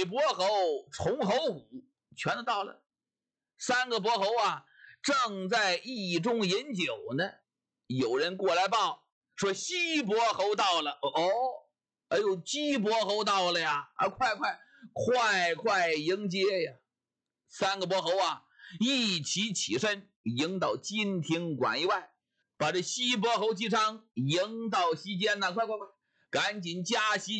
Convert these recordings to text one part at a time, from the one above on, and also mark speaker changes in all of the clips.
Speaker 1: 伯侯、崇侯虎全都到了。3个伯侯啊，正在驿中饮酒呢。有人过来报说西伯侯到了。哎呦，姬伯侯到了呀！快迎接呀！3个伯侯啊，一起起身迎到金庭馆以外，把这西伯侯姬昌迎到席间呢。快，赶紧加席！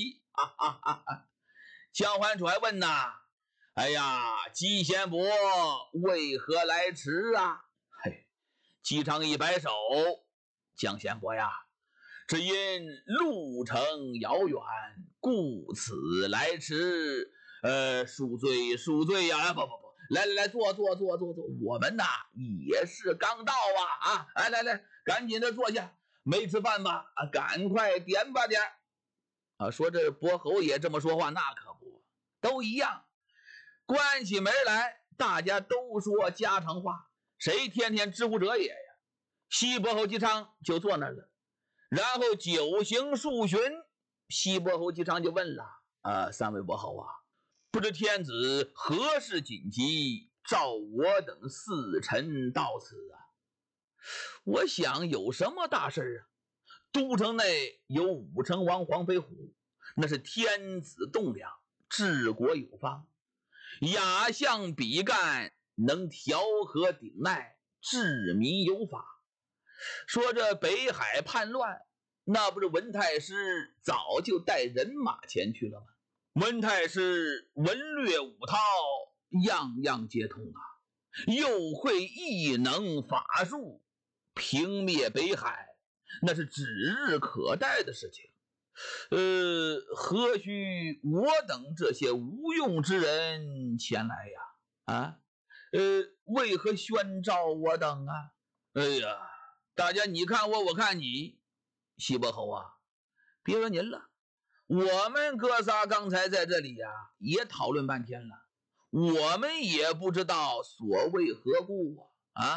Speaker 1: 姜桓楚还问呐：“哎呀，姬贤伯为何来迟啊？”姬昌一摆手：“姜贤伯呀，只因路程遥远，故此来迟。恕罪呀！不，来坐。我们呐也是刚到啊！来，赶紧的坐下，没吃饭吧？赶快点吧点。说这伯侯也这么说话，那可不，都一样。关起门来，大家都说家常话，谁天天知乎者也呀？西伯侯姬昌就坐那儿了。然后酒行数巡，西伯侯姬昌就问了：“3位伯侯啊，不知天子何事紧急，召我等4臣到此啊？”我想有什么大事啊？都城内有武成王黄飞虎，那是天子栋梁，治国有方，亚相比干，能调和顶鼐，治民有法。说这北海叛乱，那不是文太师早就带人马前去了吗？文太师文略武韬，样样皆通啊，又会异能法术，平灭北海，那是指日可待的事情。何须我等这些无用之人前来呀？为何宣召我等啊？哎呀，大家你看我，我看你。西伯侯啊，别说您了，我们哥仨刚才在这里也讨论半天了，我们也不知道所谓何故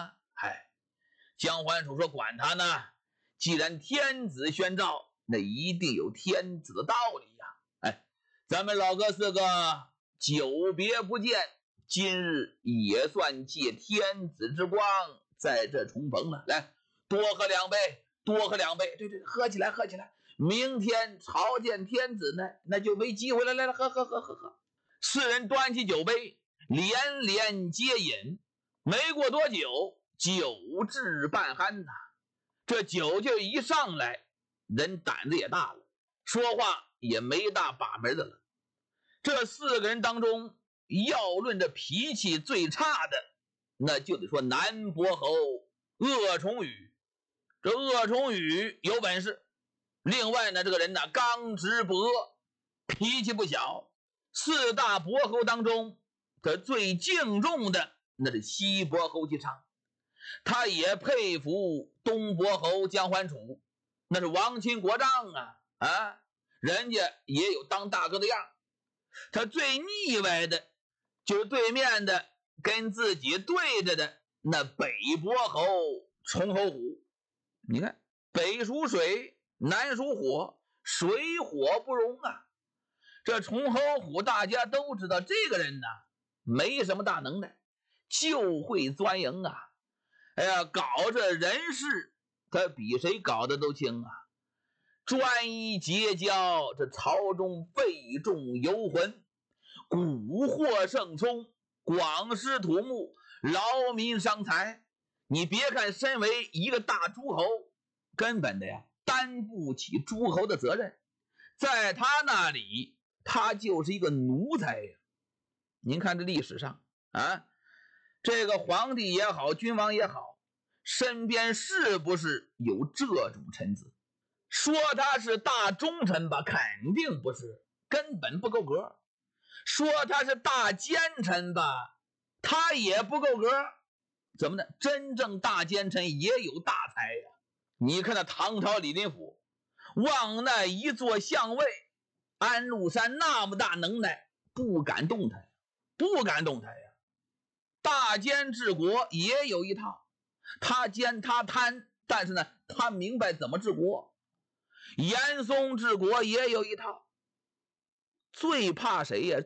Speaker 1: 姜桓楚说管他呢，既然天子宣召，那一定有天子的道理呀。咱们老哥4个久别不见，今日也算借天子之光在这重逢了。来，多喝2杯，对，喝起来，明天朝见天子呢，那就没机会了。来，喝。4人端起酒杯，连接饮。没过多久，酒至半酣呐。这酒劲一上来，人胆子也大了，说话也没大把门的了。这4个人当中，要论这脾气最差的，那就得说南伯侯鄂崇宇。这鄂崇宇有本事，另外呢，这个人呢刚直不阿，脾气不小。4大伯侯当中，他最敬重的那是西伯侯姬昌，他也佩服东伯侯姜桓楚，那是王亲国丈人家也有当大哥的样。他最腻歪的就是对面的跟自己对着的那北伯侯崇侯虎。你看，北属水，南属火，水火不容啊。这崇侯虎大家都知道，这个人呢没什么大能耐，就会钻营搞这人事，他比谁搞的都清专一结交，这朝中费众游魂，蛊惑圣聪，广施土木，劳民伤财。你别看身为一个大诸侯，根本的担不起诸侯的责任，在他那里他就是一个奴才呀。您看这历史上这个皇帝也好，君王也好，身边是不是有这种臣子？说他是大忠臣吧，肯定不是，根本不够格。说他是大奸臣吧，他也不够格。怎么呢？真正大奸臣也有大才呀。你看那唐朝李林甫，往那一座相位，安禄山那么大能耐，不敢动他呀。大奸治国也有一套，他奸他贪，但是呢，他明白怎么治国。严嵩治国也有一套，最怕谁呀？